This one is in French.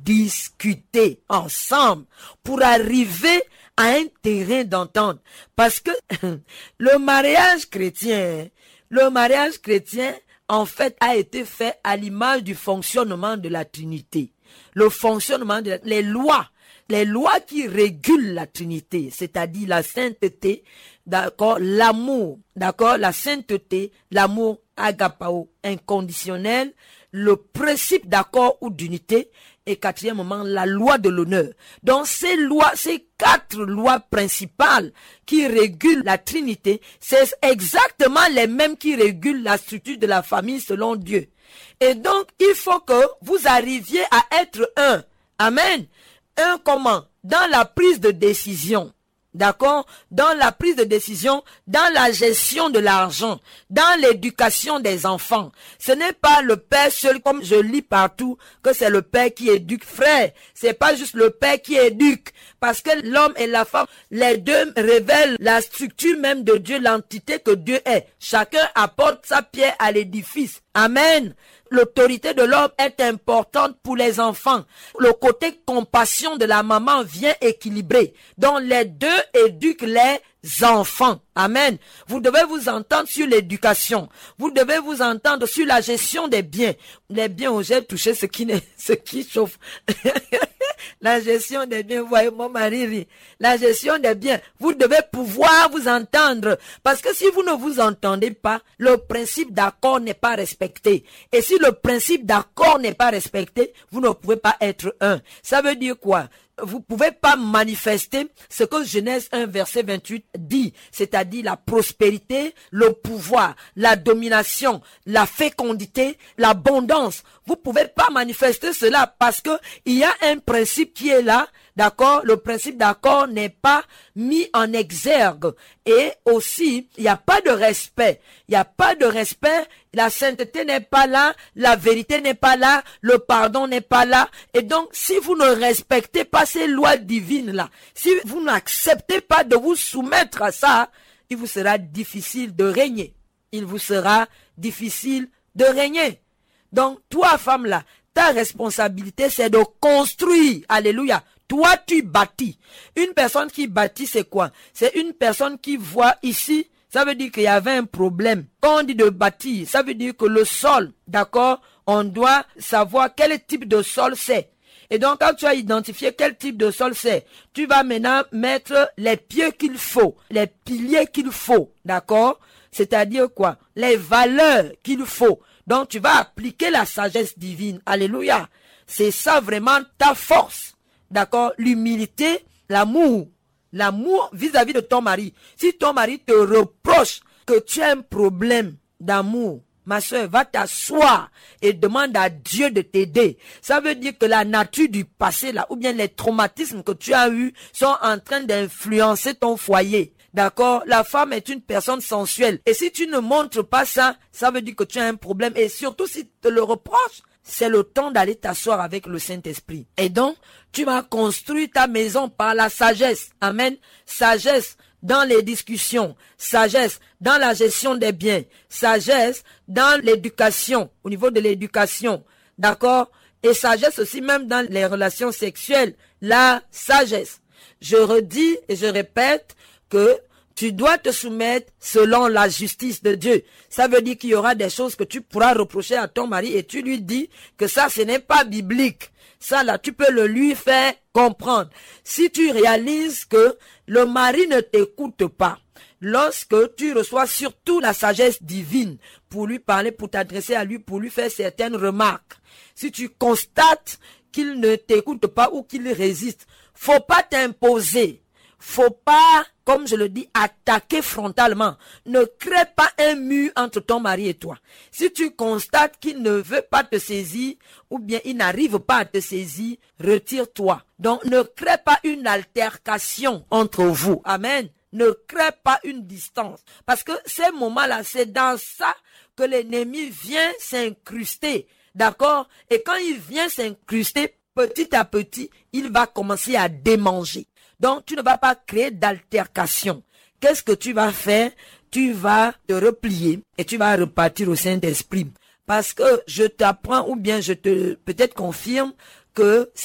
discuter ensemble pour arriver à un terrain d'entente. Parce que le mariage chrétien, en fait, a été fait à l'image du fonctionnement de la Trinité. Le fonctionnement les lois qui régulent la Trinité, c'est-à-dire la sainteté, d'accord, l'amour, d'accord, la sainteté, l'amour agapao, inconditionnel, le principe d'accord ou d'unité, et quatrièmement, la loi de l'honneur. Donc ces 4 lois principales qui régulent la Trinité, c'est exactement les mêmes qui régulent la structure de la famille selon Dieu. Et donc, il faut que vous arriviez à être un. Amen. Un comment? Dans la prise de décision. D'accord? Dans la prise de décision, dans la gestion de l'argent, dans l'éducation des enfants. Ce n'est pas le père seul, comme je lis partout, que c'est le père qui éduque. Frère, c'est pas juste le père qui éduque. Parce que l'homme et la femme, les deux révèlent la structure même de Dieu, l'entité que Dieu est. Chacun apporte sa pierre à l'édifice. Amen. L'autorité de l'homme est importante pour les enfants. Le côté compassion de la maman vient équilibrer. Donc les deux éduquent les enfants. Amen. Vous devez vous entendre sur l'éducation. Vous devez vous entendre sur la gestion des biens. Les biens, j'ai touché ce qui chauffe. La gestion des biens, vous voyez mon mari rit. La gestion des biens, vous devez pouvoir vous entendre. Parce que si vous ne vous entendez pas, le principe d'accord n'est pas respecté. Et si le principe d'accord n'est pas respecté, vous ne pouvez pas être un. Ça veut dire quoi? Vous pouvez pas manifester ce que Genèse 1 verset 28 dit, c'est-à-dire la prospérité, le pouvoir, la domination, la fécondité, l'abondance. Vous pouvez pas manifester cela parce que il y a un principe qui est là, d'accord? Le principe d'accord n'est pas mis en exergue et aussi il n'y a pas de respect. Il n'y a pas de respect. La sainteté n'est pas là, la vérité n'est pas là, le pardon n'est pas là. Et donc, si vous ne respectez pas ces lois divines-là, si vous n'acceptez pas de vous soumettre à ça, il vous sera difficile de régner. Il vous sera difficile de régner. Donc, toi, femme-là, ta responsabilité, c'est de construire. Alléluia. Toi, tu bâtis. Une personne qui bâtit, c'est quoi? C'est une personne qui voit ici. Ça veut dire qu'il y avait un problème. Quand on dit de bâtir, ça veut dire que le sol, d'accord, on doit savoir quel type de sol c'est. Et donc, quand tu as identifié quel type de sol c'est, tu vas maintenant mettre les pieds qu'il faut, les piliers qu'il faut, d'accord? C'est-à-dire quoi? Les valeurs qu'il faut. Donc, tu vas appliquer la sagesse divine. Alléluia. C'est ça vraiment ta force. D'accord? L'humilité, l'amour. L'amour vis-à-vis de ton mari. Si ton mari te reproche que tu as un problème d'amour, ma soeur, va t'asseoir et demande à Dieu de t'aider. Ça veut dire que la nature du passé, là, ou bien les traumatismes que tu as eus sont en train d'influencer ton foyer. D'accord? La femme est une personne sensuelle. Et si tu ne montres pas ça, ça veut dire que tu as un problème. Et surtout si tu te le reproches, c'est le temps d'aller t'asseoir avec le Saint-Esprit. Et donc, tu vas construire ta maison par la sagesse. Amen. Sagesse dans les discussions. Sagesse dans la gestion des biens. Sagesse dans l'éducation. Au niveau de l'éducation. D'accord? Et sagesse aussi même dans les relations sexuelles. La sagesse. Je redis et je répète que tu dois te soumettre selon la justice de Dieu. Ça veut dire qu'il y aura des choses que tu pourras reprocher à ton mari et tu lui dis que ça, ce n'est pas biblique. Ça, là, tu peux le lui faire comprendre. Si tu réalises que le mari ne t'écoute pas, lorsque tu reçois surtout la sagesse divine pour lui parler, pour t'adresser à lui, pour lui faire certaines remarques, si tu constates qu'il ne t'écoute pas ou qu'il résiste, faut pas t'imposer. Faut pas, comme je le dis, attaquer frontalement. Ne crée pas un mur entre ton mari et toi. Si tu constates qu'il ne veut pas te saisir, ou bien il n'arrive pas à te saisir, retire-toi. Donc ne crée pas une altercation entre vous. Amen. Ne crée pas une distance. Parce que ces moments-là, c'est dans ça que l'ennemi vient s'incruster. D'accord? Et quand il vient s'incruster, petit à petit, il va commencer à démanger. Donc, tu ne vas pas créer d'altercation. Qu'est-ce que tu vas faire? Tu vas te replier et tu vas repartir au Saint-Esprit. Parce que je t'apprends ou bien je te peut-être confirme que